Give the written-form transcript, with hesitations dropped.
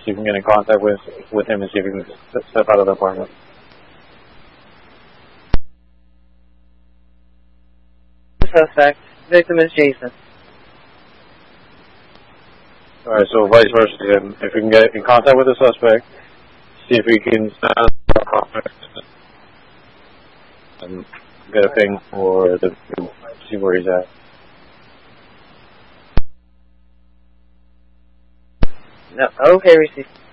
see if we can get in contact with him and see if we can step out of the apartment. Suspect. Victim is Jason. Alright, so vice versa. If we can get in contact with the suspect, see if we can and get a ping or see where he's at. No, okay, receive.